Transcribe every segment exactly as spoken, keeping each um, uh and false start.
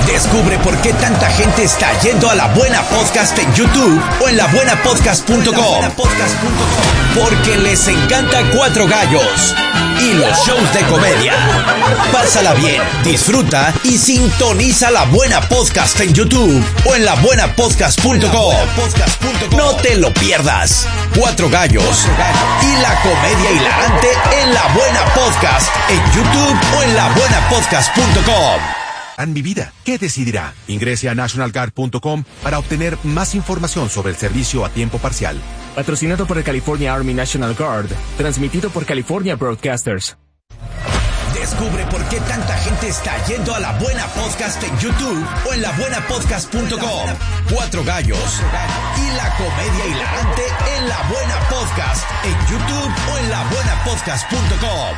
Descubre por qué tanta gente está yendo a La Buena Podcast en YouTube o en la buena podcast punto com. Porque les encanta Cuatro Gallos y los shows de comedia. Pásala bien, disfruta y sintoniza La Buena Podcast en YouTube o en la buena podcast punto com. No te lo pierdas. Cuatro Gallos y la comedia hilarante en La Buena Podcast en YouTube o en la buena podcast punto com. En mi vida, ¿qué decidirá? Ingrese a national guard punto com para obtener más información sobre el servicio a tiempo parcial. Patrocinado por el California Army National Guard, transmitido por California Broadcasters. Descubre por qué tanta gente está yendo a La Buena Podcast en YouTube o en la buena podcast punto com. Cuatro Gallos y la comedia hilarante en La Buena Podcast en YouTube o en la buena podcast punto com.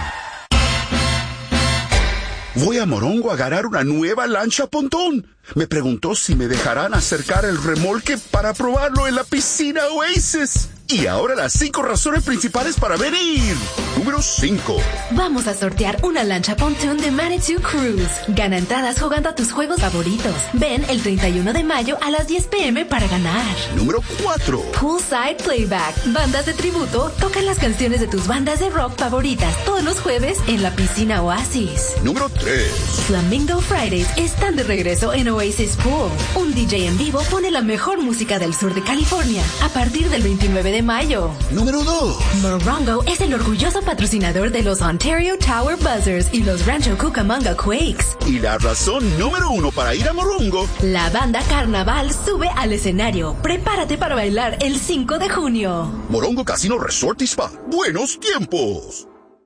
Voy a Morongo a agarrar una nueva lancha pontón. Me preguntó si me dejarán acercar el remolque para probarlo en la piscina Oasis. Y ahora las cinco razones principales para venir. Número cinco. Vamos a sortear una lancha pontón de Manitou Cruise. Gana entradas jugando a tus juegos favoritos. Ven el treinta y uno de mayo a las diez pe eme para ganar. Número cuatro. Poolside Playback. Bandas de tributo tocan las canciones de tus bandas de rock favoritas todos los jueves en la piscina Oasis. Número tres. Flamingo Fridays están de regreso en Oasis Pool. Un D J en vivo pone la mejor música del sur de California a partir del veintinueve de mayo. Número dos. Morongo es el orgulloso patrocinador de los Ontario Tower Buzzers y los Rancho Cucamonga Quakes. Y la razón número uno para ir a Morongo. La banda Carnaval sube al escenario. Prepárate para bailar el cinco de junio. Morongo Casino Resort y Spa. Buenos tiempos.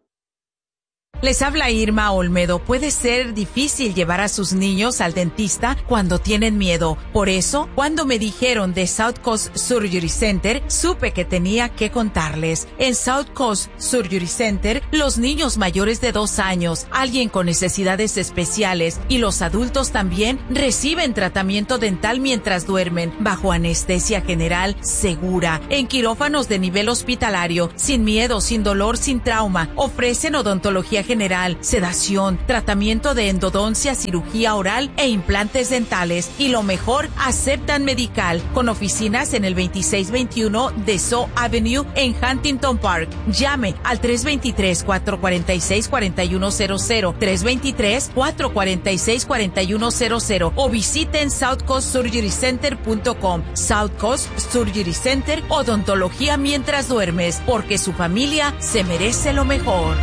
Les habla Irma Olmedo. Puede ser difícil llevar a sus niños al dentista cuando tienen miedo. Por eso, cuando me dijeron de South Coast Surgery Center, supe que tenía que contarles. En South Coast Surgery Center, los niños mayores de dos años, alguien con necesidades especiales y los adultos también reciben tratamiento dental mientras duermen, bajo anestesia general segura, en quirófanos de nivel hospitalario, sin miedo, sin dolor, sin trauma. Ofrecen odontología general general, sedación, tratamiento de endodoncia, cirugía oral e implantes dentales. Y lo mejor, aceptan medical, con oficinas en el veintiséis veintiuno de Saw Avenue en Huntington Park. Llame al tres dos tres, cuatro cuatro seis, cuatro uno cero cero, tres dos tres, cuatro cuatro seis, cuatro uno cero cero o visiten south coast surgery center punto com. South Coast Surgery Center, odontología mientras duermes, porque su familia se merece lo mejor.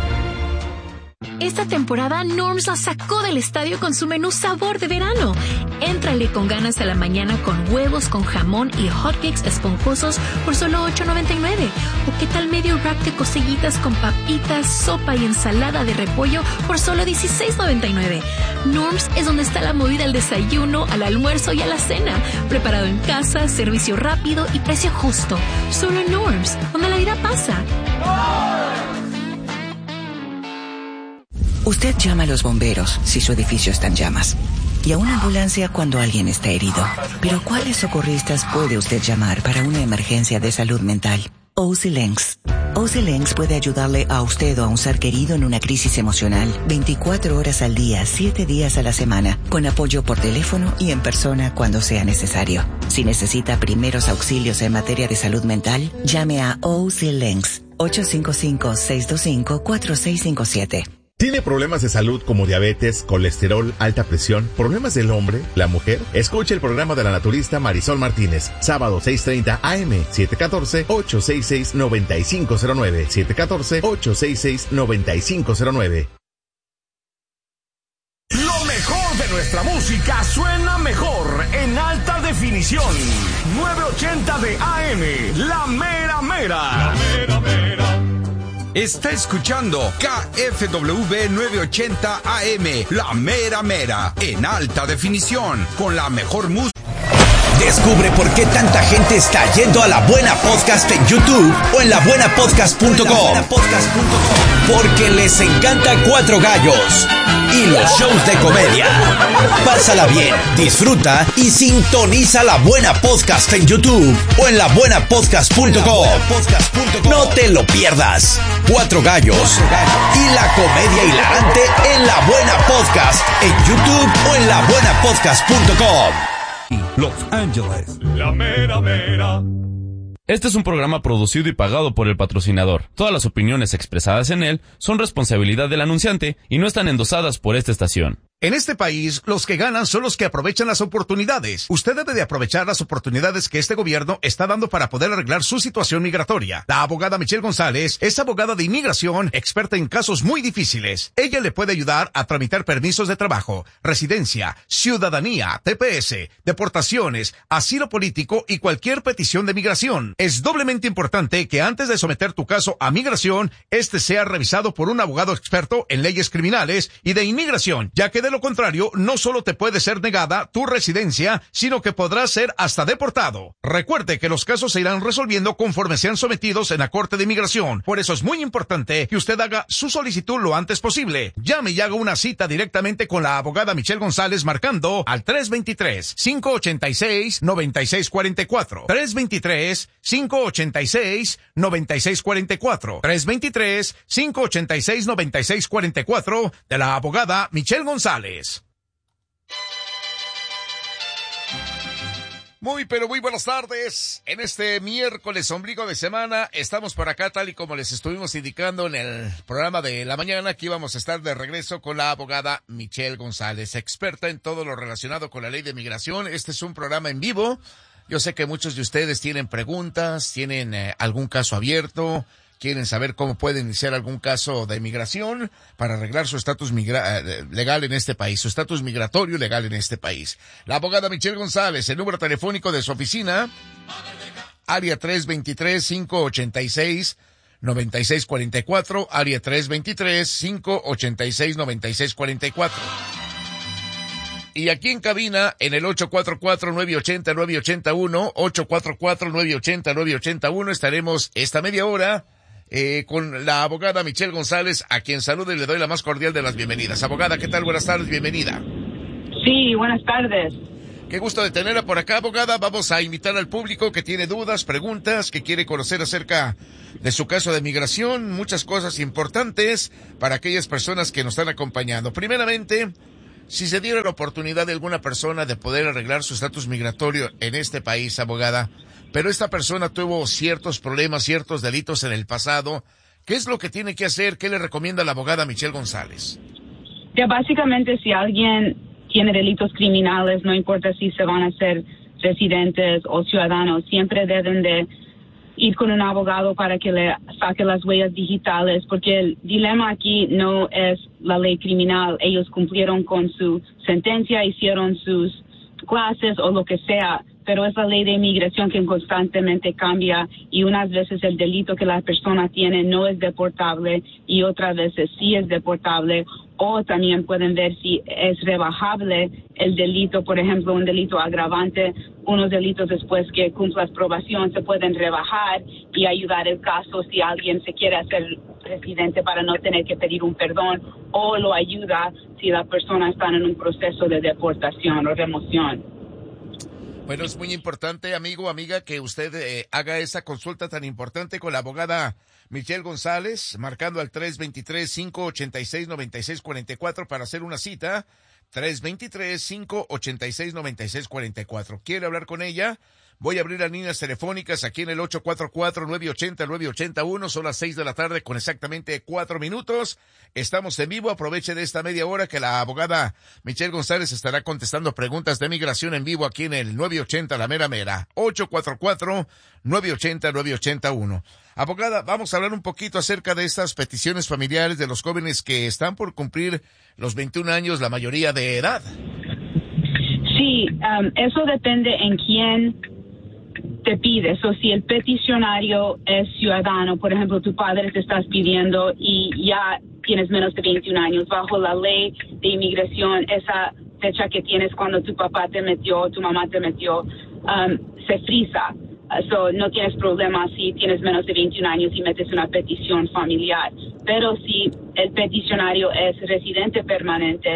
Esta temporada Norms la sacó del estadio con su menú sabor de verano. Éntrale con ganas a la mañana con huevos con jamón y hotcakes esponjosos por solo ocho noventa y nueve. ¿O qué tal medio rack de cosillitas con papitas, sopa y ensalada de repollo por solo dieciséis noventa y nueve? Norms es donde está la movida al desayuno, al almuerzo y a la cena. Preparado en casa, servicio rápido y precio justo. Solo en Norms, donde la vida pasa. Usted llama a los bomberos si su edificio está en llamas y a una ambulancia cuando alguien está herido. Pero ¿cuáles socorristas puede usted llamar para una emergencia de salud mental? O C L E N C S. O C L E N C S puede ayudarle a usted o a un ser querido en una crisis emocional veinticuatro horas al día, siete días a la semana, con apoyo por teléfono y en persona cuando sea necesario. Si necesita primeros auxilios en materia de salud mental, llame a O C L E N C S ocho cinco cinco, seis dos cinco, cuatro seis cinco siete. ¿Tiene problemas de salud como diabetes, colesterol, alta presión, problemas del hombre, la mujer? Escuche el programa de la naturista Marisol Martínez, sábado seis treinta a eme, siete uno cuatro, ocho seis seis, nueve cinco cero nueve, siete uno cuatro, ocho seis seis, nueve cinco cero nueve. Lo mejor de nuestra música suena mejor en alta definición. novecientos ochenta de A M, La Mera Mera. La Mera Mera. Está escuchando K F W novecientos ochenta A M, La Mera Mera, en alta definición, con la mejor música. Descubre por qué tanta gente está yendo a La Buena Podcast en YouTube o en la buena podcast punto com. Porque les encanta Cuatro Gallos y los shows de comedia. Pásala bien, disfruta y sintoniza La Buena Podcast en YouTube o en la buena podcast punto com. No te lo pierdas. Cuatro gallos y la comedia hilarante en La Buena Podcast en YouTube o en la buena podcast punto com. Los Ángeles. La mera mera. Este es un programa producido y pagado por el patrocinador. Todas las opiniones expresadas en él son responsabilidad del anunciante y no están endosadas por esta estación. En este país, los que ganan son los que aprovechan las oportunidades. Usted debe de aprovechar las oportunidades que este gobierno está dando para poder arreglar su situación migratoria. La abogada Michelle González es abogada de inmigración, experta en casos muy difíciles. Ella le puede ayudar a tramitar permisos de trabajo, residencia, ciudadanía, T P S, deportaciones, asilo político y cualquier petición de migración. Es doblemente importante que antes de someter tu caso a migración, este sea revisado por un abogado experto en leyes criminales y de inmigración, ya que de lo contrario, no solo te puede ser negada tu residencia, sino que podrás ser hasta deportado. Recuerde que los casos se irán resolviendo conforme sean sometidos en la Corte de Inmigración. Por eso es muy importante que usted haga su solicitud lo antes posible. Llame y haga una cita directamente con la abogada Michelle González marcando al tres dos tres, cinco ocho seis, nueve seis cuatro cuatro. tres dos tres, cinco ocho seis, nueve seis cuatro cuatro. tres dos tres, cinco ocho seis, nueve seis cuatro cuatro de la abogada Michelle González. Muy, pero muy buenas tardes. En este miércoles ombligo de semana estamos por acá tal y como les estuvimos indicando en el programa de la mañana que íbamos a estar de regreso con la abogada Michelle González, experta en todo lo relacionado con la ley de migración. Este es un programa en vivo. Yo sé que muchos de ustedes tienen preguntas, tienen eh, algún caso abierto, quieren saber cómo pueden iniciar algún caso de migración para arreglar su estatus migra- legal en este país, su estatus migratorio legal en este país. La abogada Michelle González, el número telefónico de su oficina, área tres dos tres, cinco ocho seis, nueve seis cuatro cuatro, área tres dos tres, cinco ocho seis, nueve seis cuatro cuatro. Y aquí en cabina, en el ocho cuatro cuatro, nueve ocho cero, nueve ocho uno, ocho cuatro cuatro, nueve ocho cero, nueve ocho uno, estaremos esta media hora Eh, con la abogada Michelle González, a quien saludo y le doy la más cordial de las bienvenidas. Abogada, ¿qué tal? Buenas tardes, bienvenida. Sí, buenas tardes. Qué gusto de tenerla por acá, abogada. Vamos a invitar al público que tiene dudas, preguntas, que quiere conocer acerca de su caso de migración, muchas cosas importantes para aquellas personas que nos están acompañando. Primeramente, si se diera la oportunidad de alguna persona de poder arreglar su estatus migratorio en este país, abogada, pero esta persona tuvo ciertos problemas, ciertos delitos en el pasado, ¿qué es lo que tiene que hacer? ¿Qué le recomienda la abogada Michelle González? Ya básicamente, si alguien tiene delitos criminales, no importa si se van a ser residentes o ciudadanos, siempre deben de ir con un abogado para que le saque las huellas digitales, porque el dilema aquí no es la ley criminal. Ellos cumplieron con su sentencia, hicieron sus clases o lo que sea, pero es la ley de inmigración que constantemente cambia y unas veces el delito que la persona tiene no es deportable y otras veces sí es deportable, o también pueden ver si es rebajable el delito, por ejemplo, un delito agravante, unos delitos después que cumplas probación se pueden rebajar y ayudar el caso si alguien se quiere hacer residente para no tener que pedir un perdón, o lo ayuda si la persona está en un proceso de deportación o remoción. Bueno, es muy importante, amigo, amiga, que usted eh, haga esa consulta tan importante con la abogada Michelle González, marcando al tres dos tres, cinco ocho seis, nueve seis cuatro cuatro para hacer una cita. tres dos tres, cinco ocho seis, nueve seis cuatro cuatro. ¿Quiere hablar con ella? Voy a abrir las líneas telefónicas aquí en el ocho cuatro cuatro, nueve ocho cero, nueve ocho uno. Son las seis de la tarde con exactamente cuatro minutos. Estamos en vivo. Aproveche de esta media hora que la abogada Michelle González estará contestando preguntas de migración en vivo aquí en el nueve ochenta La Mera Mera. ocho cuatro cuatro, nueve ocho cero, nueve ocho uno. Abogada, vamos a hablar un poquito acerca de estas peticiones familiares de los jóvenes que están por cumplir los veintiún años, la mayoría de edad. Sí, um, eso depende en quién te pide. So, si el peticionario es ciudadano, por ejemplo, tu padre te estás pidiendo y ya tienes menos de veintiún años, bajo la ley de inmigración, esa fecha que tienes cuando tu papá te metió, tu mamá te metió, um, se frisa. Uh, so, no tienes problema si tienes menos de veintiún años y metes una petición familiar. Pero si el peticionario es residente permanente,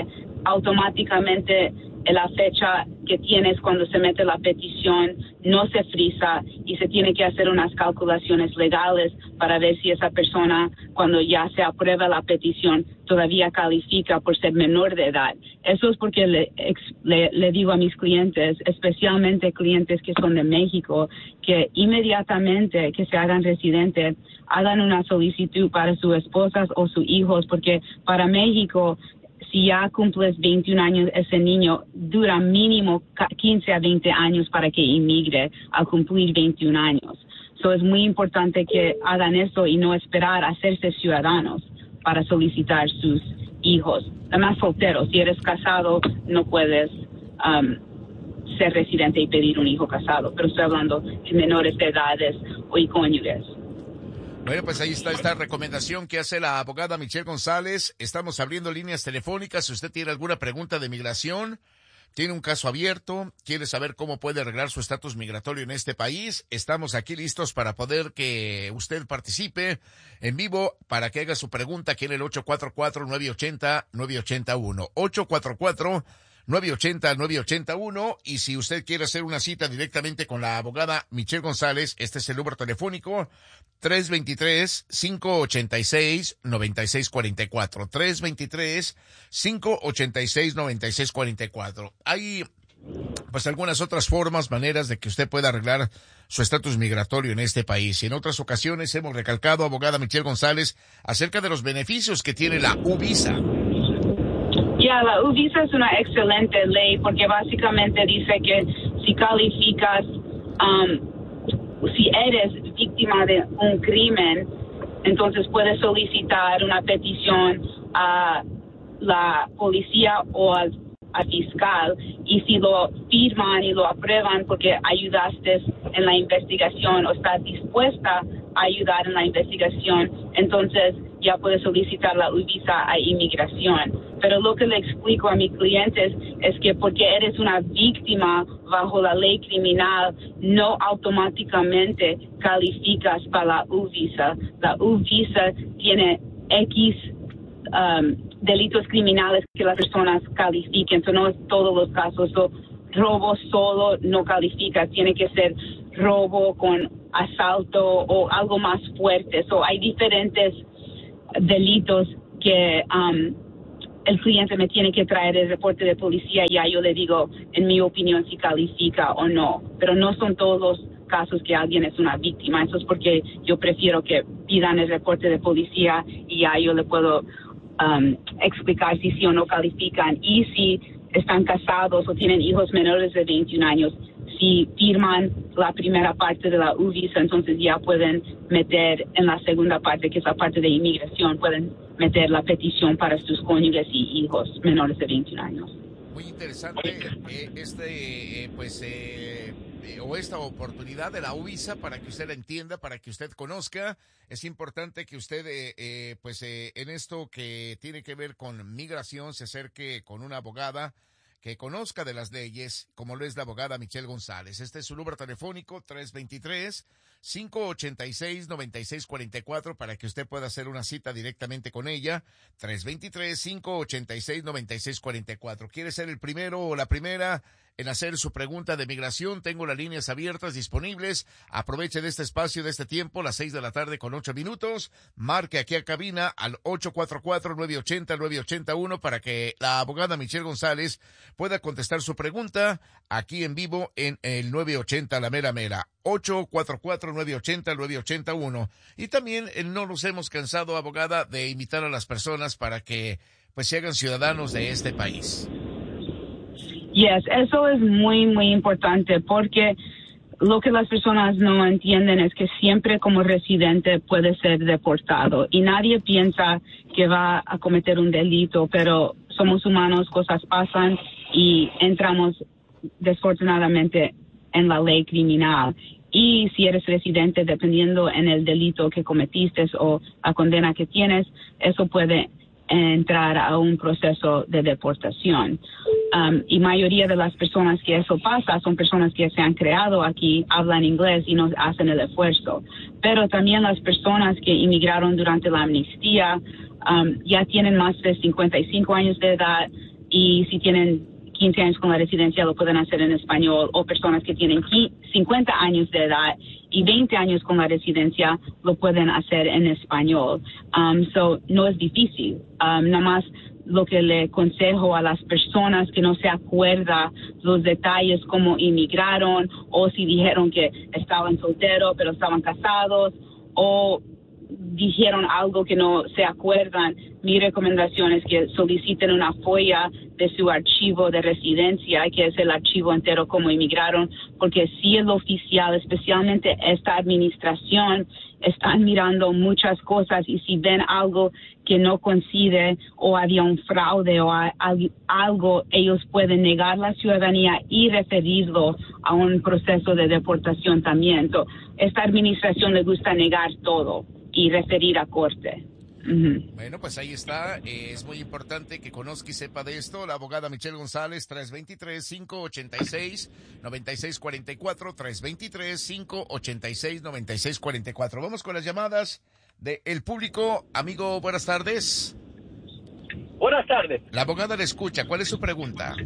automáticamente la fecha que tienes cuando se mete la petición no se frisa y se tiene que hacer unas calculaciones legales para ver si esa persona, cuando ya se aprueba la petición, todavía califica por ser menor de edad. Eso es porque le, le, le digo a mis clientes, especialmente clientes que son de México, que inmediatamente que se hagan residentes, hagan una solicitud para sus esposas o sus hijos, porque para México, si ya cumples veintiún años, ese niño dura mínimo quince a veinte años para que inmigre al cumplir veintiún años. So es muy importante que hagan eso y no esperar a hacerse ciudadanos para solicitar sus hijos. Además, solteros, si eres casado, no puedes um, ser residente y pedir un hijo casado, pero estoy hablando de menores de edades o cónyuges. Bueno, pues ahí está esta recomendación que hace la abogada Michelle González. Estamos abriendo líneas telefónicas. Si usted tiene alguna pregunta de migración, tiene un caso abierto, quiere saber cómo puede arreglar su estatus migratorio en este país, estamos aquí listos para poder que usted participe en vivo para que haga su pregunta aquí en el ocho cuatro cuatro, nueve ocho cero, nueve ocho cero uno. ocho cuatro cuatro, nueve ocho cero, nueve ocho cero uno. Y si usted quiere hacer una cita directamente con la abogada Michelle González, este es el número telefónico tres dos tres, cinco ocho seis, nueve seis cuatro cuatro. tres dos tres, cinco ocho seis, nueve seis cuatro cuatro. Hay pues algunas otras formas, maneras de que usted pueda arreglar su estatus migratorio en este país. Y en otras ocasiones hemos recalcado, abogada Michelle González, acerca de los beneficios que tiene la U-Visa. Ya, la U-Visa es una excelente ley porque básicamente dice que si calificas, um, si eres víctima de un crimen, entonces puedes solicitar una petición a la policía o al, al fiscal, y si lo firman y lo aprueban porque ayudaste en la investigación o estás dispuesta a ayudar en la investigación, entonces ya puedes solicitar la U-Visa a inmigración. Pero lo que le explico a mis clientes es que porque eres una víctima bajo la ley criminal, no automáticamente calificas para la U-Visa. La U-Visa tiene X um, delitos criminales que las personas califiquen. Entonces no es todos los casos. So, robo solo no califica. Tiene que ser robo con asalto o algo más fuerte. So, hay diferentes delitos que um, el cliente me tiene que traer el reporte de policía y ya yo le digo, en mi opinión, si califica o no. Pero no son todos los casos que alguien es una víctima. Eso es porque yo prefiero que pidan el reporte de policía y ya yo le puedo um, explicar si sí o no califican. Y si están casados o tienen hijos menores de veintiún años, si firman la primera parte de la U-Visa, entonces ya pueden meter en la segunda parte, que es la parte de inmigración, pueden meter la petición para sus cónyuges y hijos menores de veintiún años. Muy interesante eh, este, eh, pues, eh, eh, o esta oportunidad de la U-Visa para que usted la entienda, para que usted conozca. Es importante que usted, eh, eh, pues, eh, en esto que tiene que ver con migración, se acerque con una abogada que conozca de las leyes, como lo es la abogada Michelle González. Este es su número telefónico, tres dos tres, cinco ocho seis, nueve seis cuatro cuatro, para que usted pueda hacer una cita directamente con ella. tres dos tres, cinco ocho seis, nueve seis cuatro cuatro. ¿Quiere ser el primero o la primera en hacer su pregunta de migración? Tengo las líneas abiertas disponibles. Aproveche de este espacio, de este tiempo, las seis de la tarde con ocho minutos. Marque aquí a cabina al ocho cuatro cuatro, nueve ocho cero, nueve ocho cero uno para que la abogada Michelle González pueda contestar su pregunta aquí en vivo en el nueve ochenta La Mera Mera. ocho cuatro cuatro, nueve ocho cero, nueve ocho cero uno. Y también eh, no nos hemos cansado, abogada, de invitar a las personas para que pues se hagan ciudadanos de este país. Yes, eso es muy, muy importante porque lo que las personas no entienden es que siempre como residente puede ser deportado y nadie piensa que va a cometer un delito, pero somos humanos, cosas pasan y entramos desafortunadamente en la ley criminal. Y si eres residente, dependiendo en el delito que cometiste o la condena que tienes, eso puede entrar a un proceso de deportación. Um, y mayoría de las personas que eso pasa son personas que se han creado aquí, hablan inglés y no hacen el esfuerzo. Pero también las personas que inmigraron durante la amnistía um, ya tienen más de cincuenta y cinco años de edad y si tienen quince años con la residencia lo pueden hacer en español, o personas que tienen cincuenta años de edad y veinte años con la residencia lo pueden hacer en español. Um, so, no es difícil. Um, nada más lo que le aconsejo a las personas que no se acuerdan los detalles como inmigraron, o si dijeron que estaban solteros pero estaban casados, o dijeron algo que no se acuerdan, mi recomendación es que soliciten una folla de su archivo de residencia, que es el archivo entero como inmigraron, porque si el oficial, especialmente esta administración, están mirando muchas cosas, y si ven algo que no coincide o había un fraude o a, a, algo, ellos pueden negar la ciudadanía y referirlo a un proceso de deportación también. So, esta administración le gusta negar todo y referir a corte. Uh-huh. Bueno, pues ahí está. Eh, es muy importante que conozca y sepa de esto. La abogada Michelle González, tres dos tres, cinco ocho seis, nueve seis cuatro cuatro, tres dos tres, cinco ocho seis, nueve seis cuatro cuatro. Vamos con las llamadas del público. Amigo, buenas tardes. Buenas tardes. La abogada le escucha. ¿Cuál es su pregunta?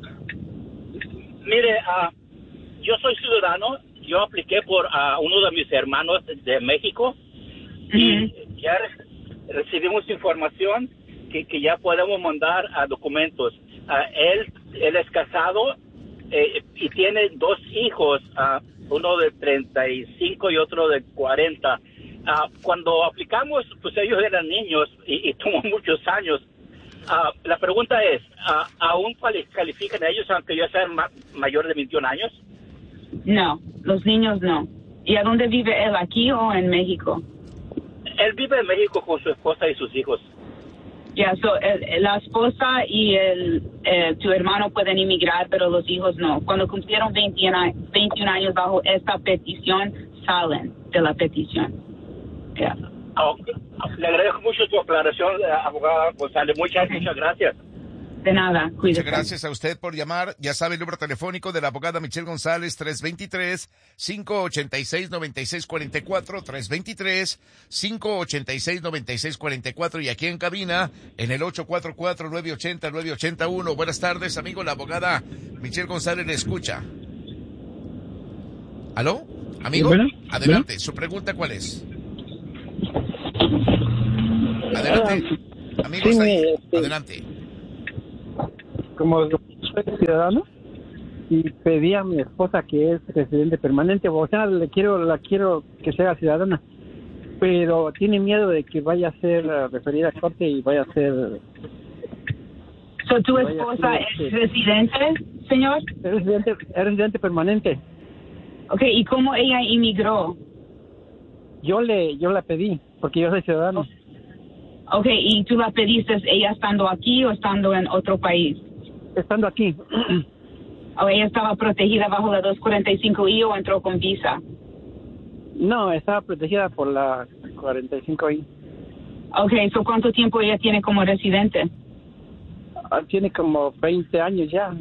Mire, uh, yo soy ciudadano. Yo apliqué por uh, uno de mis hermanos de México. Y ya recibimos información que, que ya podemos mandar a documentos. Uh, él, él es casado eh, y tiene dos hijos, uh, uno de treinta y cinco y otro de cuarenta. Uh, cuando aplicamos, pues ellos eran niños y, y tomó muchos años. Uh, la pregunta es, uh, ¿aún califican ellos aunque ya sean ma- mayor de veintiún años? No, los niños no. ¿Y a dónde vive él, aquí o en México? Él vive en México con su esposa y sus hijos. Ya, yeah, so, el, la esposa y el, eh, tu hermano pueden inmigrar, pero los hijos no. Cuando cumplieron veintiún años bajo esta petición, salen de la petición. Yeah. Oh, le agradezco mucho tu aclaración, abogada González. Muchas, muchas gracias. De nada, cuídese. Muchas gracias a usted por llamar. Ya sabe el número telefónico de la abogada Michelle González, tres dos tres, cinco ocho seis, nueve seis cuatro cuatro, tres dos tres, cinco ocho seis, nueve seis cuatro cuatro, y aquí en cabina, en el ocho cuatro cuatro, nueve ocho cero, nueve ocho uno. Buenas tardes, amigo. La abogada Michelle González le escucha. ¿Aló? Amigo, bueno, adelante. bueno. ¿Su pregunta cuál es? Adelante. Ah, Amigos, sí, ahí. este, Adelante. Como soy ciudadano y pedí a mi esposa, que es residente permanente, o sea, le quiero, la quiero que sea ciudadana, pero tiene miedo de que vaya a ser uh, referida a corte y vaya a ser... So, ¿tu esposa es este, residente, señor? Es residente, es residente permanente. Okay, ¿y cómo ella inmigró? Yo le, yo la pedí, porque yo soy ciudadano. Okay, ¿y tú la pediste ella estando aquí o estando en otro país? Estando aquí. ¿O ella estaba protegida bajo la dos cuarenta y cinco I o entró con visa? No, estaba protegida por la cuarenta y cinco I. Okay, so ¿cuánto tiempo ella tiene como residente? Uh, tiene como veinte años ya.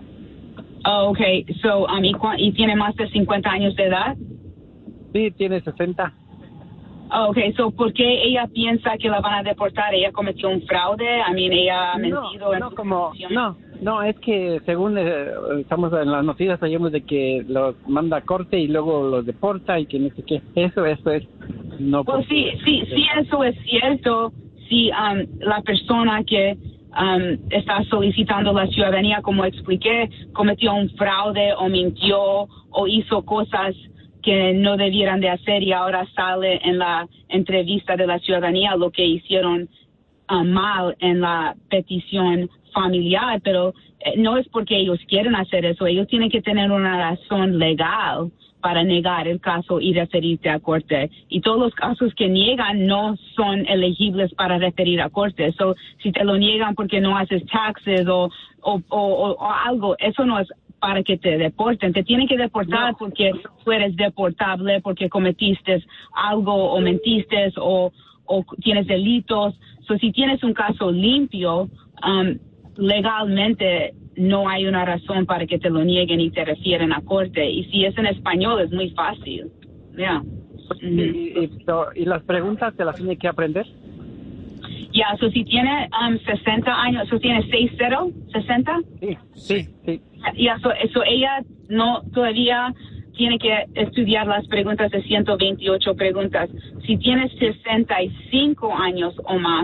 Oh, okay, so, um, ¿y, cu- ¿y tiene más de cincuenta años de edad? Sí, tiene sesenta. Oh, okay, so ¿por qué ella piensa que la van a deportar? ¿Ella cometió un fraude? I mean, ¿ella ha mentido no, en no, su como, petición? no, no, es que según eh, estamos en las noticias, sabemos de que los manda a corte y luego los deporta y que no sé qué. Eso, eso es. No. Pues sí, sí, sí, eso es cierto. Si um, la persona que um, está solicitando la ciudadanía, como expliqué, cometió un fraude o mintió o hizo cosas que no debieran de hacer y ahora sale en la entrevista de la ciudadanía lo que hicieron uh, mal en la petición familiar, pero eh, no es porque ellos quieren hacer eso, ellos tienen que tener una razón legal para negar el caso y referirte a corte. Y todos los casos que niegan no son elegibles para referir a corte. So, si te lo niegan porque no haces taxes o, o, o, o algo, eso no es para que te deporten. Te tienen que deportar no. porque tú eres deportable, porque cometiste algo o mentiste o, o tienes delitos. So, si tienes un caso limpio, um, legalmente no hay una razón para que te lo nieguen y te refieren a corte. Y si es en español, es muy fácil. Yeah. Mm-hmm. ¿Y, y, y las preguntas te las tiene que aprender? Ya, so si tiene um, sesenta años, so tiene seis cero, sesenta. Sí, sí, sí. Ya, so, so ella no todavía tiene que estudiar las preguntas de ciento veintiocho preguntas. Si tiene sesenta y cinco años o más,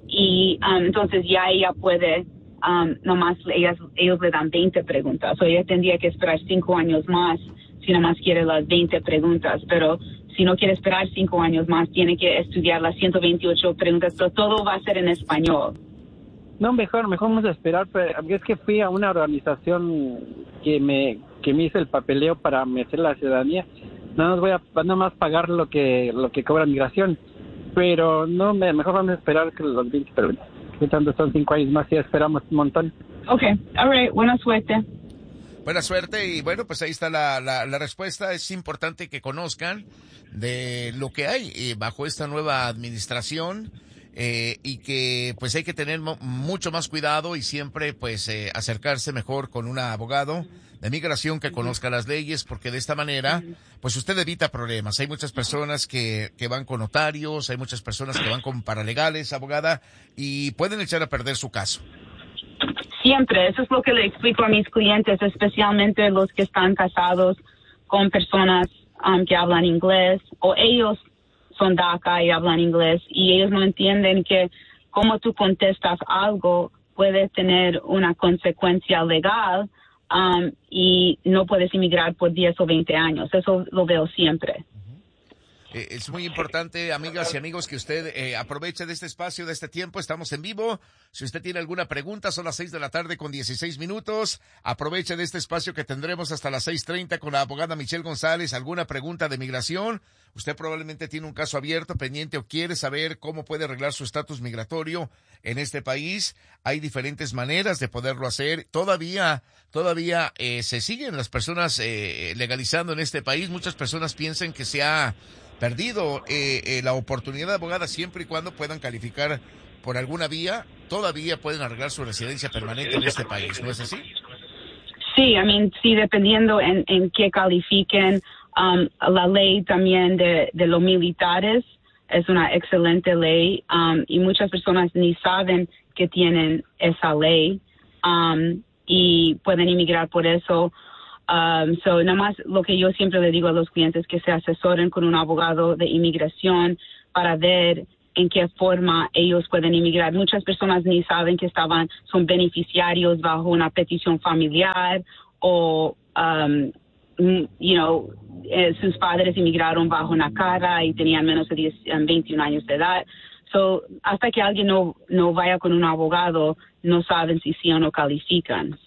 y um, entonces ya ella puede, um, nomás ellas, ellos le dan veinte preguntas. O ella tendría que esperar cinco años más si nomás quiere las veinte preguntas, pero si no quiere esperar cinco años más, tiene que estudiar las ciento veintiocho preguntas, pero todo va a ser en español. No, mejor, mejor vamos a esperar. Pero es que fui a una organización que me que me hizo el papeleo para meter la ciudadanía. No nos voy a nada más pagar lo que lo que cobra migración, pero no, me, mejor vamos a esperar que los veinte preguntas. Que tanto son cinco años más y esperamos un montón. Okay, all right, buena suerte. Buena suerte y bueno, pues ahí está la, la, la respuesta. Es importante que conozcan de lo que hay eh, bajo esta nueva administración eh, y que pues hay que tener mo- mucho más cuidado y siempre pues eh, acercarse mejor con un abogado de migración que conozca las leyes, porque de esta manera pues usted evita problemas. Hay muchas personas que, que van con notarios, hay muchas personas que van con paralegales, abogada, y pueden echar a perder su caso. Siempre, eso es lo que le explico a mis clientes, especialmente los que están casados con personas um, que hablan inglés, o ellos son DACA y hablan inglés, y ellos no entienden que como tú contestas algo puede tener una consecuencia legal um, y no puedes inmigrar por diez o veinte años. Eso lo veo siempre. Eh, es muy importante, amigas y amigos, que usted eh, aproveche de este espacio, de este tiempo. Estamos en vivo. Si usted tiene alguna pregunta, son las seis de la tarde con dieciséis minutos. Aproveche de este espacio que tendremos hasta las seis treinta con la abogada Michelle González. ¿Alguna pregunta de migración? Usted probablemente tiene un caso abierto, pendiente, o quiere saber cómo puede arreglar su estatus migratorio en este país. Hay diferentes maneras de poderlo hacer. Todavía, todavía eh, se siguen las personas eh, legalizando en este país. Muchas personas piensan que se ha perdido eh, eh, la oportunidad de abogada siempre y cuando puedan calificar por alguna vía. Todavía pueden arreglar su residencia permanente en este país, ¿no es así? Sí, I mean, sí, dependiendo en, en qué califiquen. Um, la ley también de, de los militares es una excelente ley um, y muchas personas ni saben que tienen esa ley um, y pueden inmigrar por eso. Um, so, nada más lo que yo siempre le digo a los clientes que se asesoren con un abogado de inmigración para ver en qué forma ellos pueden inmigrar. Muchas personas ni saben que estaban, son beneficiarios bajo una petición familiar o, um, you know, eh, sus padres inmigraron bajo una cara y tenían menos de diez, veintiún años de edad. So, hasta que alguien no, no vaya con un abogado, no saben si sí o no califican.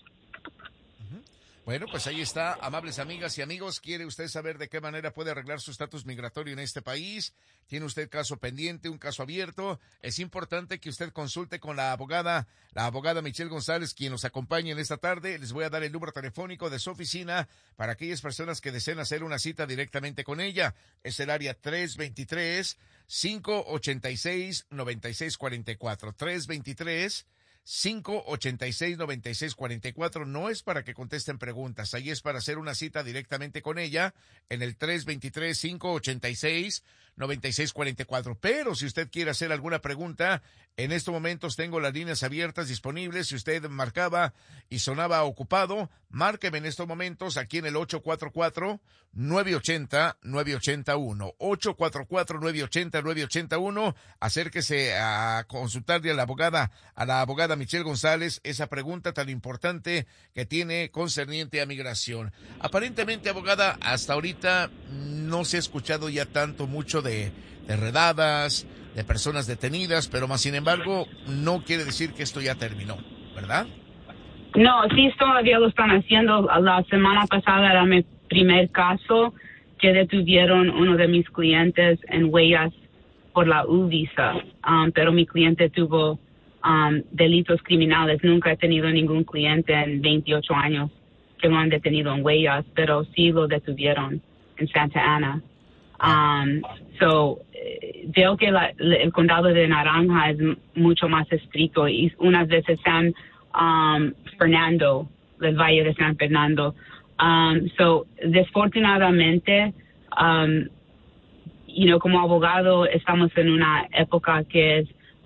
Bueno, pues ahí está, amables amigas y amigos. ¿Quiere usted saber de qué manera puede arreglar su estatus migratorio en este país? ¿Tiene usted caso pendiente, un caso abierto? Es importante que usted consulte con la abogada, la abogada Michelle González, quien nos acompaña en esta tarde. Les voy a dar el número telefónico de su oficina para aquellas personas que deseen hacer una cita directamente con ella. Es el área tres dos tres, cinco ocho seis, nueve seis cuatro cuatro. tres dos tres, cinco ocho seis, nueve seis cuatro cuatro. No es para que contesten preguntas, ahí es para hacer una cita directamente con ella en el tres dos tres, cinco ocho seis, nueve seis cuatro cuatro. Pero si usted quiere hacer alguna pregunta, en estos momentos tengo las líneas abiertas disponibles. Si usted marcaba y sonaba ocupado, márqueme en estos momentos aquí en el ocho cuatro cuatro, nueve ocho cero, nueve ocho cero uno. ocho cuatro cuatro, nueve ocho cero, nueve ocho cero uno. Acérquese a consultarle a la abogada, a la abogada Michelle González, esa pregunta tan importante que tiene concerniente a migración. Aparentemente, abogada, hasta ahorita no se ha escuchado ya tanto mucho de, de redadas, de personas detenidas, pero más sin embargo, no quiere decir que esto ya terminó, ¿verdad? No, sí, todavía lo están haciendo. La semana pasada era mi primer caso que detuvieron uno de mis clientes en Huellas por la U-Visa, um, pero mi cliente tuvo um, delitos criminales. Nunca he tenido ningún cliente en veintiocho años que lo han detenido en Huellas, pero sí lo detuvieron en Santa Ana. Um, so, eh, veo que la, el condado de Naranja es m- mucho más estricto y unas veces San um, Fernando, el Valle de San Fernando. Um, so, desafortunadamente, um, you know, como abogado estamos en una época que es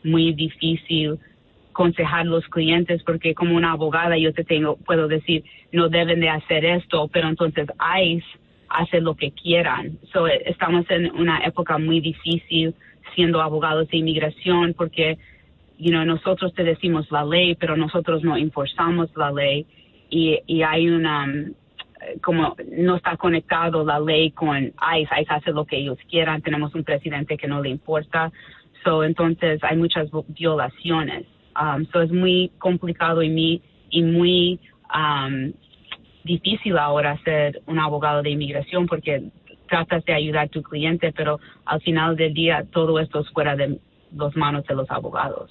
muy difícil aconsejar a los clientes porque como una abogada yo te tengo, puedo decir, no deben de hacer esto, pero entonces ICE hace lo que quieran. So, estamos en una época muy difícil siendo abogados de inmigración porque, you know, nosotros te decimos la ley, pero nosotros no enforzamos la ley y, y hay una, como no está conectado la ley con ICE, ICE hace lo que ellos quieran, tenemos un presidente que no le importa, so, entonces hay muchas violaciones. Um, so es muy complicado y muy, y muy um, difícil ahora ser un abogado de inmigración porque tratas de ayudar a tu cliente, pero al final del día todo esto es fuera de las manos de los abogados.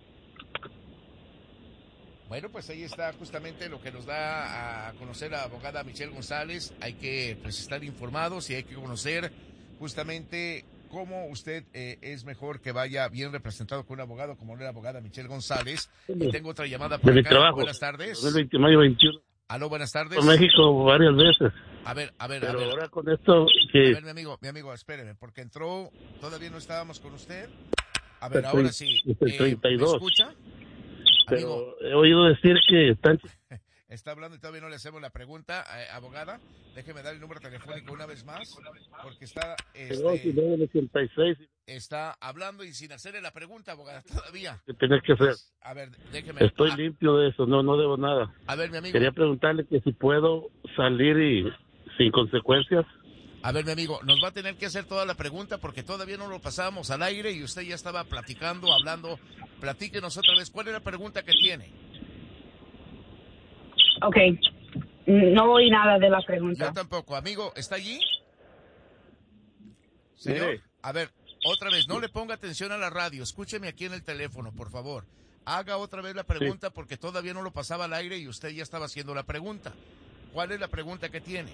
Bueno, pues ahí está justamente lo que nos da a conocer la abogada Michelle González. Hay que pues estar informados y hay que conocer justamente cómo usted eh, es mejor que vaya bien representado con un abogado como la abogada Michelle González. Y tengo otra llamada por de acá. Mi trabajo. Buenas tardes. mayo veintiuno. Aló, buenas tardes. Por México varias veces. A ver, a ver, Pero a ver. ahora con esto que... A ver, mi amigo, mi amigo, espéreme, porque entró, todavía no estábamos con usted. A ver, ahora sí. Es el treinta y dos. ¿Me escucha? Pero Amigo, he oído decir que están... está hablando y todavía no le hacemos la pregunta, eh, abogada. Déjeme dar el número telefónico una vez más, porque está, este, ochenta y seis. está hablando y sin hacerle la pregunta, abogada, todavía. Que tenés que hacer. A ver, déjeme. Estoy ah, limpio de eso, no no debo nada. A ver, mi amigo. Quería preguntarle que si puedo salir y sin consecuencias. A ver, mi amigo, nos va a tener que hacer toda la pregunta porque todavía no lo pasábamos al aire y usted ya estaba platicando, hablando. Platíquenos otra vez, ¿cuál es la pregunta que tiene? Ok, no oí nada de la pregunta. Yo tampoco. Amigo, ¿está allí? Señor, Mire. a ver, otra vez, no le ponga atención a la radio, escúcheme aquí en el teléfono, por favor. Haga otra vez la pregunta sí. Porque todavía no lo pasaba al aire y usted ya estaba haciendo la pregunta. ¿Cuál es la pregunta que tiene?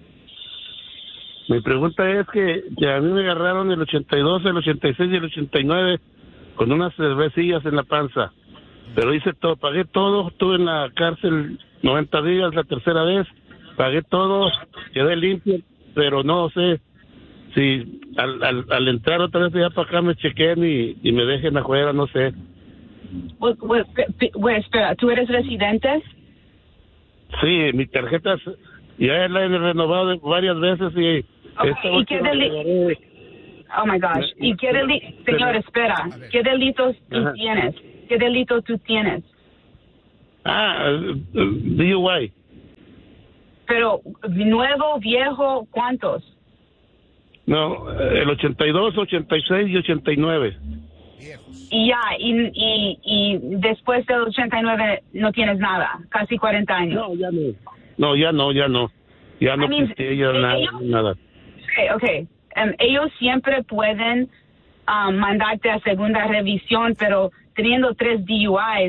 Mi pregunta es que, que a mí me agarraron el ochenta y dos, el ochenta y seis y el ochenta y nueve con unas cervecillas en la panza. Pero hice todo, pagué todo, estuve en la cárcel noventa días la tercera vez, pagué todo, quedé limpio, pero no sé si al, al, al entrar otra vez ya para acá me chequeen y, y me dejen afuera, no sé. Well, well, well, espera, ¿tú eres residente? Sí, mi tarjeta ya la he renovado varias veces y... Okay, ¿y qué deli- oh my gosh, ¿y qué delitos, señor, espera, qué delitos tú Ajá. tienes? ¿Qué delitos tú tienes? Ah, D U I. Pero, nuevo, viejo, ¿cuántos? No, el ochenta y dos, ochenta y seis y ochenta y nueve. Y ya, y, y, y después del ochenta y nueve no tienes nada, casi cuarenta años. No, ya no. No, ya no, ya no. Ya no I mean, pisté, ya nada, ellos- nada. Ok, okay. Um, ellos siempre pueden um, mandarte a segunda revisión, pero teniendo tres D U Is